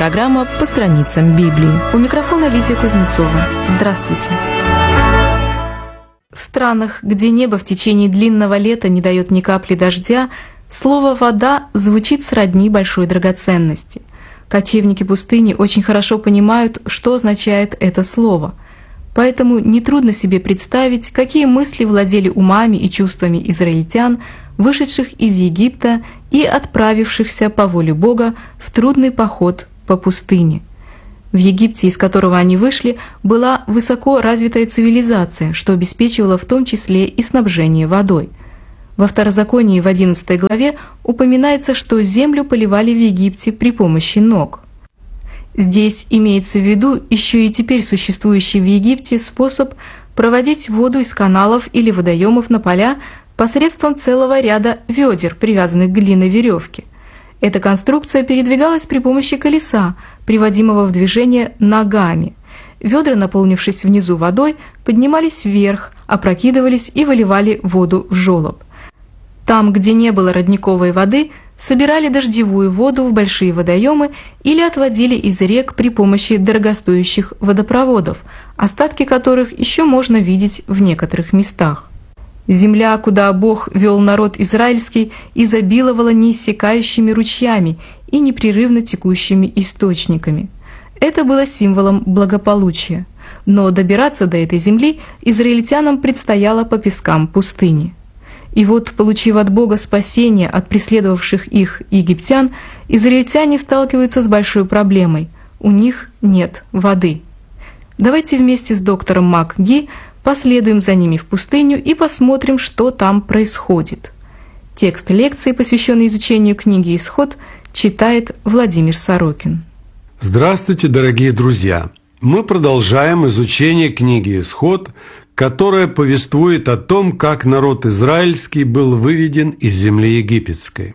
программа «По страницам Библии». У микрофона Лидия Кузнецова. Здравствуйте. В странах, где небо в течение длинного лета не дает ни капли дождя, слово «вода» звучит сродни большой драгоценности. Кочевники пустыни очень хорошо понимают, что означает это слово. Поэтому нетрудно себе представить, какие мысли владели умами и чувствами израильтян, вышедших из Египта и отправившихся по воле Бога в трудный поход по пустыне. В Египте, из которого они вышли, была высоко развитая цивилизация, что обеспечивало в том числе и снабжение водой. Во Второзаконии в 11 главе упоминается, что землю поливали в Египте при помощи ног. Здесь имеется в виду еще и теперь существующий в Египте способ проводить воду из каналов или водоемов на поля посредством целого ряда ведер, привязанных к длинной веревке. Эта конструкция передвигалась при помощи колеса, приводимого в движение ногами. Ведра, наполнившись внизу водой, поднимались вверх, опрокидывались и выливали воду в желоб. Там, где не было родниковой воды, собирали дождевую воду в большие водоемы или отводили из рек при помощи дорогостоящих водопроводов, остатки которых еще можно видеть в некоторых местах. Земля, куда Бог вел народ израильский, изобиловала неиссякающими ручьями и непрерывно текущими источниками. Это было символом благополучия. Но добираться до этой земли израильтянам предстояло по пескам пустыни. И вот, получив от Бога спасение от преследовавших их египтян, израильтяне сталкиваются с большой проблемой – у них нет воды. Давайте вместе с доктором МакГи последуем за ними в пустыню и посмотрим, что там происходит. Текст лекции, посвященный изучению книги «Исход», читает Владимир Сорокин. Здравствуйте, дорогие друзья! Мы продолжаем изучение книги «Исход», которая повествует о том, как народ израильский был выведен из земли египетской.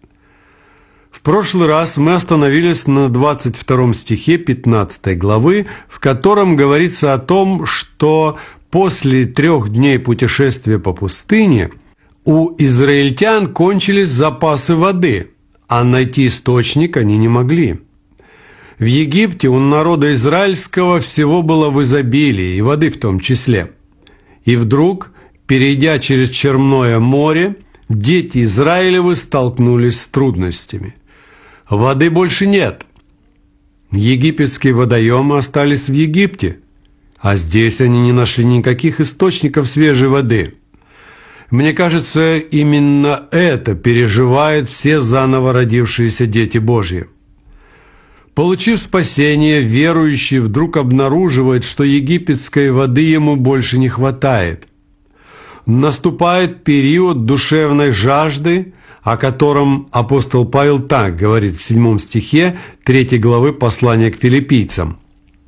В прошлый раз мы остановились на 22 стихе 15 главы, в котором говорится о том, что после 3 дней путешествия по пустыне у израильтян кончились запасы воды, а найти источник они не могли. В Египте у народа израильского всего было в изобилии, и воды в том числе. И вдруг, перейдя через Черное море, дети Израилевы столкнулись с трудностями. Воды больше нет. Египетские водоемы остались в Египте, а здесь они не нашли никаких источников свежей воды. Мне кажется, именно это переживают все заново родившиеся дети Божьи. Получив спасение, верующий вдруг обнаруживает, что египетской воды ему больше не хватает. Наступает период душевной жажды, о котором апостол Павел так говорит в 7 стихе 3 главы послания к филиппийцам.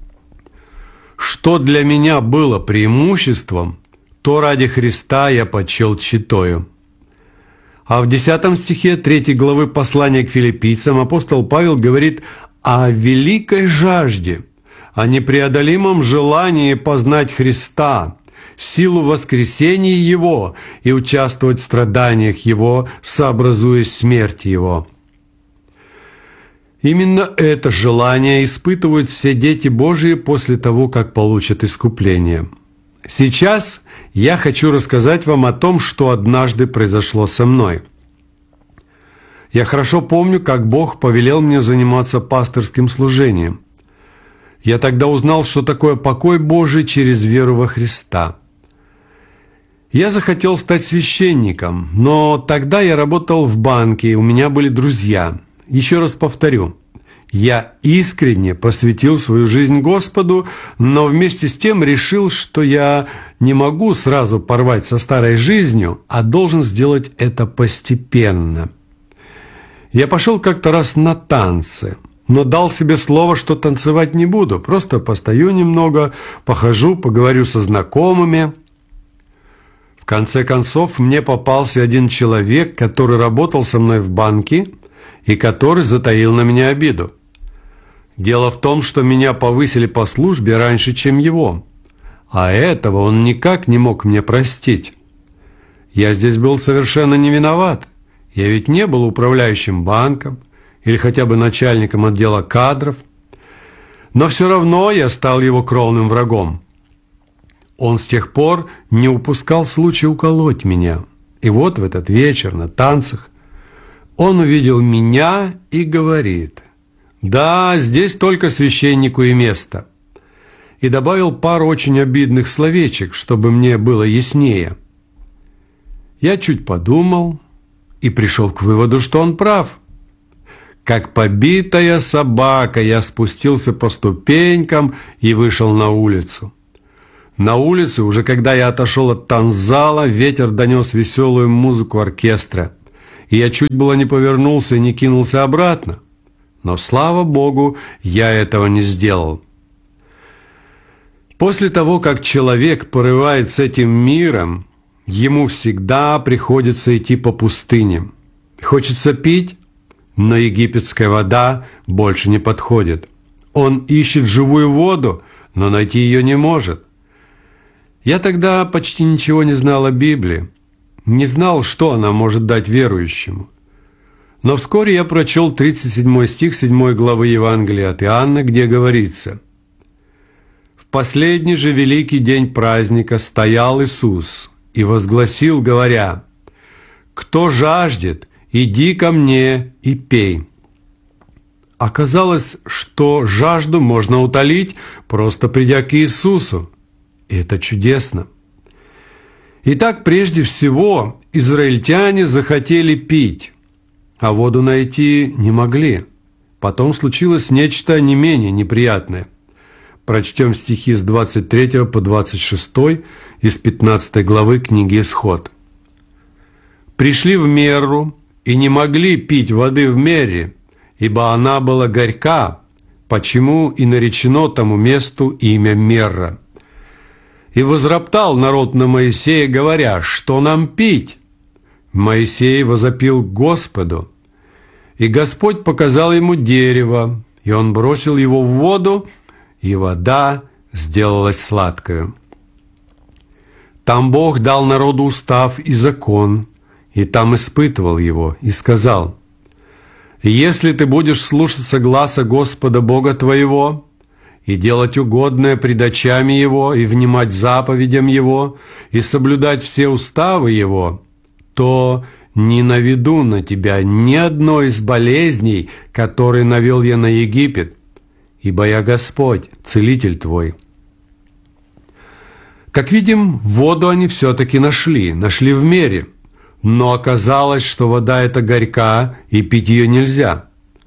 «Что для меня было преимуществом, то ради Христа я почел тщетою». А в 10 стихе 3 главы послания к филиппийцам апостол Павел говорит о великой жажде, о непреодолимом желании познать Христа, силу воскресения Его и участвовать в страданиях Его, сообразуясь смерти Его. Именно это желание испытывают все дети Божии после того, как получат искупление. Сейчас я хочу рассказать вам о том, что однажды произошло со мной. Я хорошо помню, как Бог повелел мне заниматься пасторским служением. Я тогда узнал, что такое покой Божий через веру во Христа. Я захотел стать священником, но тогда я работал в банке, у меня были друзья. Еще раз повторю, я искренне посвятил свою жизнь Господу, но вместе с тем решил, что я не могу сразу порвать со старой жизнью, а должен сделать это постепенно. Я пошел как-то раз на танцы, но дал себе слово, что танцевать не буду, просто постою немного, похожу, поговорю со знакомыми. В конце концов, мне попался один человек, который работал со мной в банке и который затаил на меня обиду. Дело в том, что меня повысили по службе раньше, чем его, а этого он никак не мог мне простить. Я здесь был совершенно не виноват. Я ведь не был управляющим банком или хотя бы начальником отдела кадров. Но все равно я стал его кровным врагом. Он с тех пор не упускал случая уколоть меня. И вот в этот вечер на танцах он увидел меня и говорит: «Да, здесь только священнику и место». И добавил пару очень обидных словечек, чтобы мне было яснее. Я чуть подумал и пришел к выводу, что он прав. Как побитая собака я спустился по ступенькам и вышел на улицу. На улице, уже когда я отошел от танцзала, ветер донес веселую музыку оркестра, и я чуть было не повернулся и не кинулся обратно. Но, слава Богу, я этого не сделал. После того, как человек порывает с этим миром, ему всегда приходится идти по пустыням. Хочется пить, но египетская вода больше не подходит. Он ищет живую воду, но найти ее не может. Я тогда почти ничего не знал о Библии, не знал, что она может дать верующему. Но вскоре я прочел 37 стих 7 главы Евангелия от Иоанна, где говорится: «В последний же великий день праздника стоял Иисус и возгласил, говоря: „Кто жаждет, иди ко мне и пей“». Оказалось, что жажду можно утолить, просто придя к Иисусу. И это чудесно. Итак, прежде всего, израильтяне захотели пить, а воду найти не могли. Потом случилось нечто не менее неприятное. Прочтем стихи с 23 по 26 из 15 главы книги «Исход». «Пришли в Мерру и не могли пить воды в Мерре, ибо она была горька, почему и наречено тому месту имя Мерра. И возроптал народ на Моисея, говоря: что нам пить? Моисей возопил к Господу, и Господь показал ему дерево, и он бросил его в воду, и вода сделалась сладкою. Там Бог дал народу устав и закон, и там испытывал его, и сказал: если ты будешь слушаться гласа Господа Бога твоего, и делать угодное пред очами Его, и внимать заповедям Его, и соблюдать все уставы Его, то не наведу на тебя ни одной из болезней, которые навел я на Египет, ибо я Господь, целитель твой». Как видим, воду они все-таки нашли в Мерре, но оказалось, что вода эта горька, и пить ее нельзя.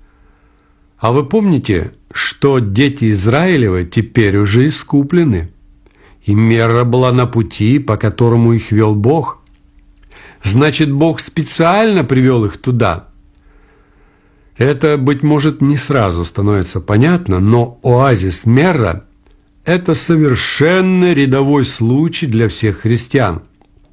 А вы помните, что дети Израилевы теперь уже искуплены, и Мерра была на пути, по которому их вел Бог? Значит, Бог специально привел их туда. Это, быть может, не сразу становится понятно, но оазис Мерра – это совершенно рядовой случай для всех христиан.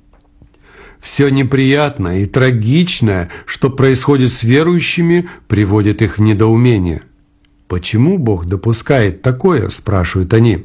Все неприятное и трагичное, что происходит с верующими, приводит их в недоумение. «Почему Бог допускает такое?» – спрашивают они.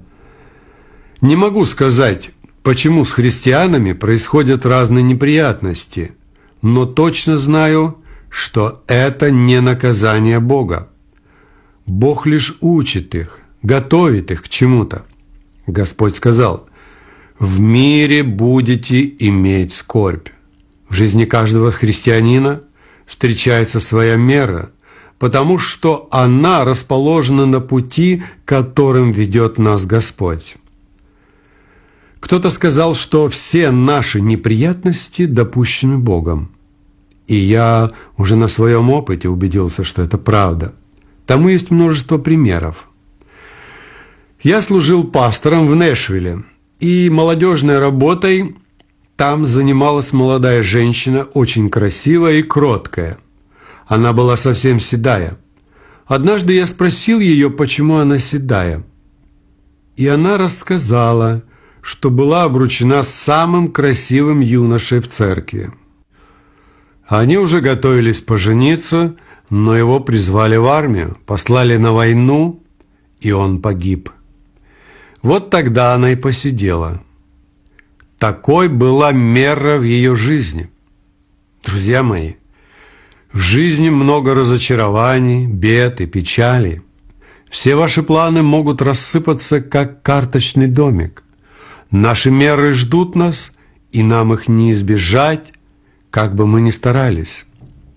Не могу сказать, почему с христианами происходят разные неприятности, но точно знаю, что это не наказание Бога. Бог лишь учит их, готовит их к чему-то. Господь сказал: «В мире будете иметь скорбь». В жизни каждого христианина встречается своя мера, потому что она расположена на пути, которым ведет нас Господь. Кто-то сказал, что все наши неприятности допущены Богом. И я уже на своем опыте убедился, что это правда. Тому есть множество примеров. Я служил пастором в Нэшвилле, и молодежной работой там занималась молодая женщина, очень красивая и кроткая. Она была совсем седая. Однажды я спросил ее, почему она седая. И она рассказала, что была обручена с самым красивым юношей в церкви. Они уже готовились пожениться, но его призвали в армию, послали на войну, и он погиб. Вот тогда она и посидела. Такой была мера в ее жизни. Друзья мои, в жизни много разочарований, бед и печали. Все ваши планы могут рассыпаться, как карточный домик. Наши меры ждут нас, и нам их не избежать, как бы мы ни старались.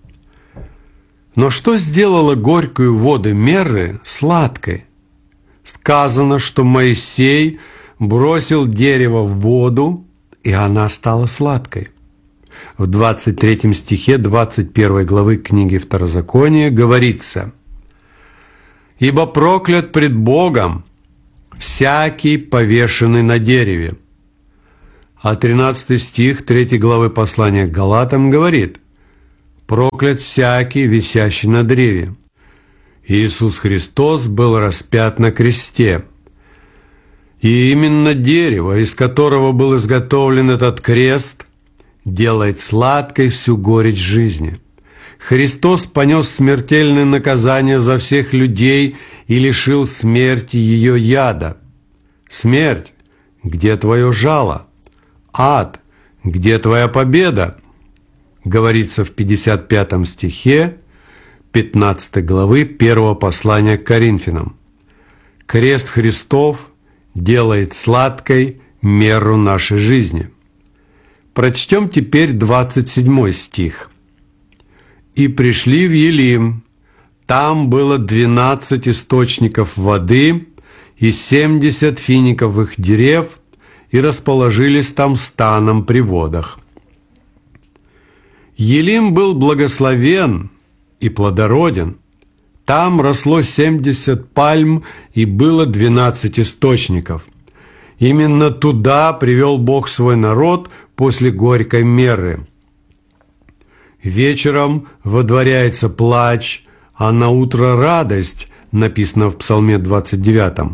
Но что сделало горькую воду Мерры сладкой? Сказано, что Моисей бросил дерево в воду, и она стала сладкой. В 23 стихе 21 главы книги Второзакония говорится: «Ибо проклят пред Богом всякий, повешенный на дереве». А 13 стих 3 главы послания к Галатам говорит: «Проклят всякий, висящий на древе». Иисус Христос был распят на кресте. И именно дерево, из которого был изготовлен этот крест, делает сладкой всю горечь жизни. Христос понес смертельное наказание за всех людей и лишил смерти ее яда. Смерть, где твое жало? Ад, где твоя победа? Говорится в 55 стихе 15 главы 1 послания к Коринфянам. Крест Христов делает сладкой меру нашей жизни. Прочтем теперь 27 стих. «И пришли в Елим, там было 12 источников воды и 70 финиковых дерев, и расположились там станом при водах». Елим был благословен и плодороден. Там росло 70 пальм и было 12 источников. Именно туда привел Бог свой народ после горькой меры. Вечером водворяется плач, а на утро радость, написано в Псалме 29.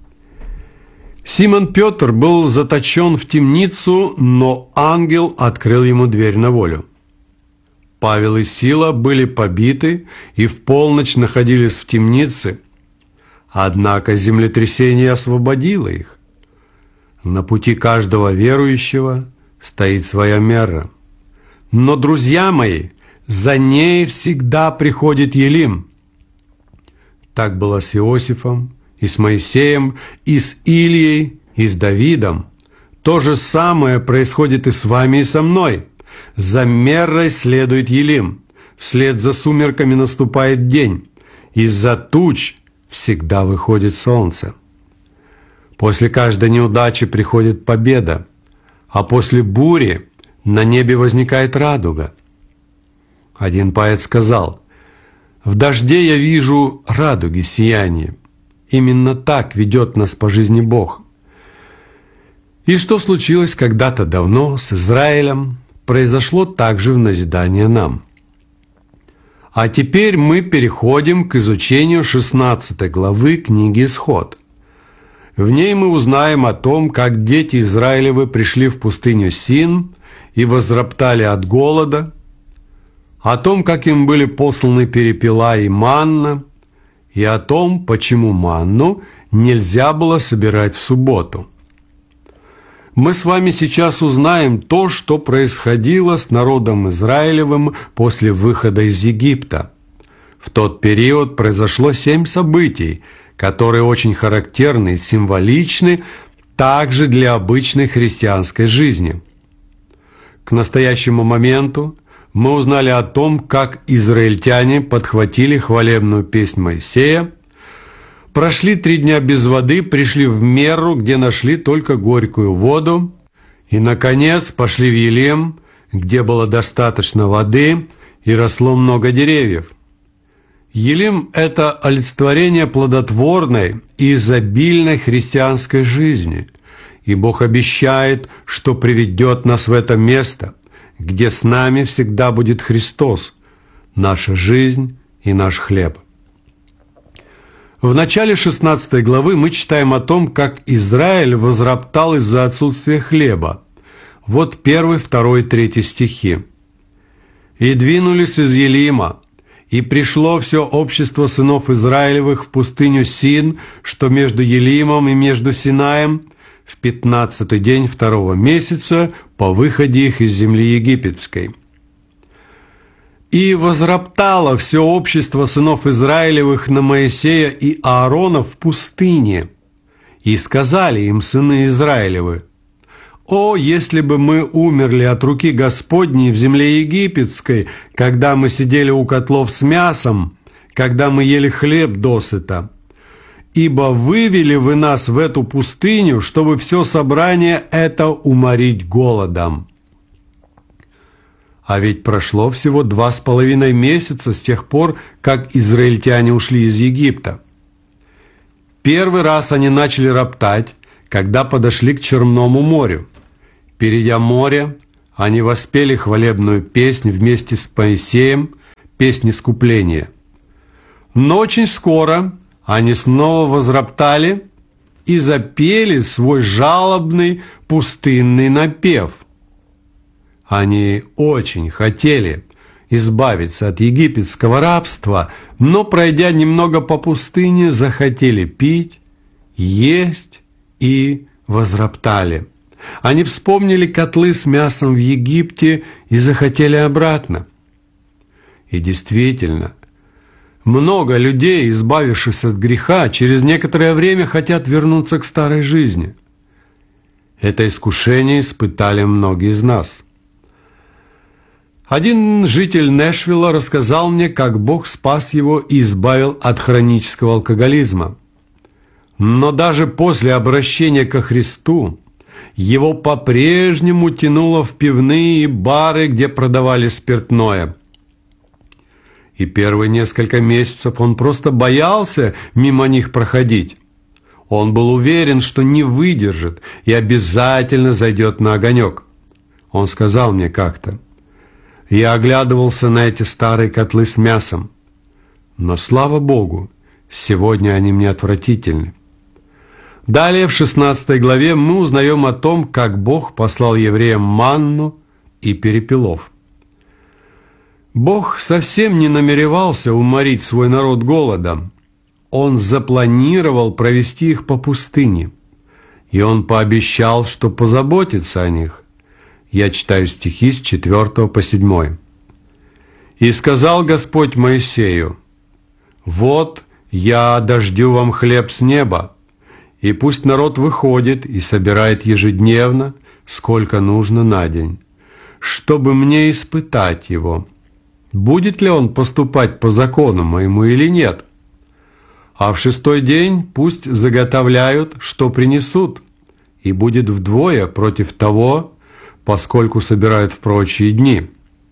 Симон Петр был заточен в темницу, но ангел открыл ему дверь на волю. Павел и Сила были побиты и в полночь находились в темнице, однако землетрясение освободило их. На пути каждого верующего стоит своя мера. Но, друзья мои, за ней всегда приходит Елим. Так было с Иосифом, и с Моисеем, и с Илией, и с Давидом. То же самое происходит и с вами, и со мной. За мерой следует Елим, вслед за сумерками наступает день, из-за туч всегда выходит солнце. После каждой неудачи приходит победа, а после бури на небе возникает радуга. Один поэт сказал: «В дожде я вижу радуги сияние». Именно так ведет нас по жизни Бог. И что случилось когда-то давно с Израилем, произошло также в назидание нам. А теперь мы переходим к изучению 16 главы книги «Исход». В ней мы узнаем о том, как дети Израилевы пришли в пустыню Син и возроптали от голода, о том, как им были посланы перепела и манна, и о том, почему манну нельзя было собирать в субботу. Мы с вами сейчас узнаем то, что происходило с народом Израилевым после выхода из Египта. В тот период произошло 7 событий, которые очень характерны и символичны также для обычной христианской жизни. К настоящему моменту мы узнали о том, как израильтяне подхватили хвалебную песнь Моисея, прошли 3 дня без воды, пришли в Меру, где нашли только горькую воду, и, наконец, пошли в Елим, где было достаточно воды и росло много деревьев. Елим – это олицетворение плодотворной и изобильной христианской жизни, и Бог обещает, что приведет нас в это место, где с нами всегда будет Христос, наша жизнь и наш хлеб. В начале 16 главы мы читаем о том, как Израиль возроптал из-за отсутствия хлеба. Вот 1, 2, 3 стихи. «И двинулись из Елима, и пришло все общество сынов Израилевых в пустыню Син, что между Елимом и между Синаем, в 15-й день 2-го месяца по выходе их из земли египетской». И возроптало все общество сынов Израилевых на Моисея и Аарона в пустыне. И сказали им сыны Израилевы: «О, если бы мы умерли от руки Господней в земле египетской, когда мы сидели у котлов с мясом, когда мы ели хлеб досыта! Ибо вывели вы нас в эту пустыню, чтобы все собрание это уморить голодом». А ведь прошло всего 2,5 месяца с тех пор, как израильтяне ушли из Египта. Первый раз они начали роптать, когда подошли к Черному морю. Перейдя море, они воспели хвалебную песнь вместе с Моисеем, песнь искупления. Но очень скоро они снова возроптали и запели свой жалобный пустынный напев. Они очень хотели избавиться от египетского рабства, но, пройдя немного по пустыне, захотели пить, есть и возроптали. Они вспомнили котлы с мясом в Египте и захотели обратно. И действительно, много людей, избавившись от греха, через некоторое время хотят вернуться к старой жизни. Это искушение испытали многие из нас. Один житель Нэшвилла рассказал мне, как Бог спас его и избавил от хронического алкоголизма. Но даже после обращения ко Христу его по-прежнему тянуло в пивные бары, где продавали спиртное. И первые несколько месяцев он просто боялся мимо них проходить. Он был уверен, что не выдержит и обязательно зайдет на огонек. Он сказал мне как-то: «Я оглядывался на эти старые котлы с мясом, но, слава Богу, сегодня они мне отвратительны». Далее, в 16 главе, мы узнаем о том, как Бог послал евреям манну и перепелов. Бог совсем не намеревался уморить свой народ голодом. Он запланировал провести их по пустыне, и Он пообещал, что позаботится о них. Я читаю стихи с 4 по 7. «И сказал Господь Моисею: вот я дождю вам хлеб с неба, и пусть народ выходит и собирает ежедневно, сколько нужно на день, чтобы мне испытать его, будет ли он поступать по закону моему или нет. А в 6-й день пусть заготовляют, что принесут, и будет вдвое против того, поскольку собирают в прочие дни».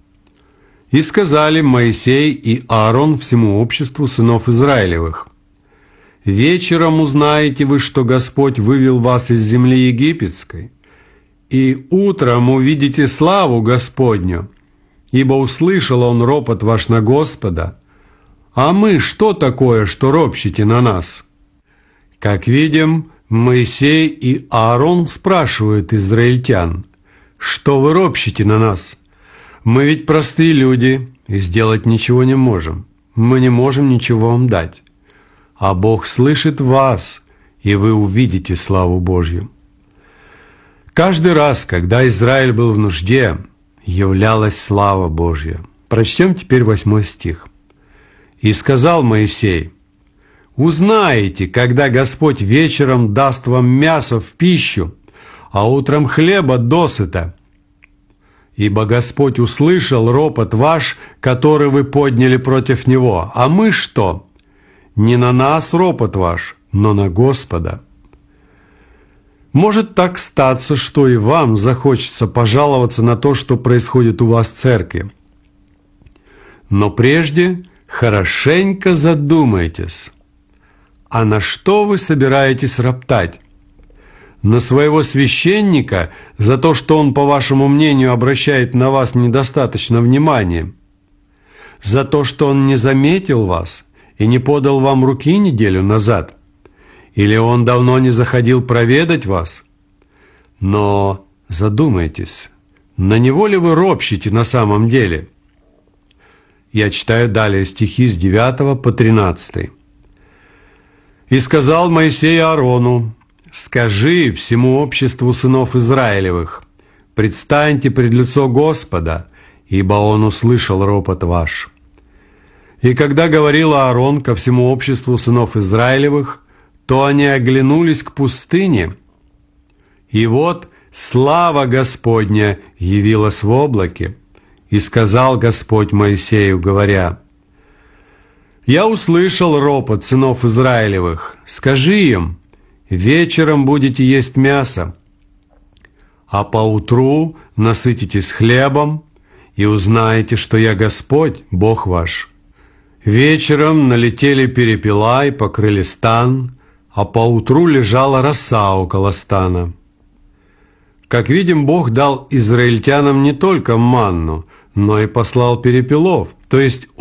И сказали Моисей и Аарон всему обществу сынов Израилевых: «Вечером узнаете вы, что Господь вывел вас из земли египетской, и утром увидите славу Господню, ибо услышал Он ропот ваш на Господа. А мы что такое, что ропщите на нас?» Как видим, Моисей и Аарон спрашивают израильтян: «Что вы ропщите на нас? Мы ведь простые люди и сделать ничего не можем. Мы не можем ничего вам дать. А Бог слышит вас, и вы увидите славу Божью». Каждый раз, когда Израиль был в нужде, являлась слава Божья. Прочтем теперь 8 стих. «И сказал Моисей: узнаете, когда Господь вечером даст вам мясо в пищу, а утром хлеба досыта. Ибо Господь услышал ропот ваш, который вы подняли против Него. А мы что? Не на нас ропот ваш, но на Господа». Может так статься, что и вам захочется пожаловаться на то, что происходит у вас в церкви. Но прежде хорошенько задумайтесь, а на что вы собираетесь роптать? На своего священника за то, что он, по вашему мнению, обращает на вас недостаточно внимания? За то, что он не заметил вас и не подал вам руки неделю назад? Или он давно не заходил проведать вас? Но задумайтесь, на него ли вы ропщите на самом деле? Я читаю далее стихи с 9 по 13. «И сказал Моисей Аарону: скажи всему обществу сынов Израилевых: предстаньте пред лицо Господа, ибо Он услышал ропот ваш». И когда говорил Аарон ко всему обществу сынов Израилевых, то они оглянулись к пустыне, и вот слава Господня явилась в облаке, и сказал Господь Моисею, говоря: «Я услышал ропот сынов Израилевых, скажи им: вечером будете есть мясо, а поутру насытитесь хлебом, и узнаете, что я Господь, Бог ваш». Вечером налетели перепела и покрыли стан, а поутру лежала роса около стана. Как видим, Бог дал израильтянам не только манну, но и послал перепелов, то есть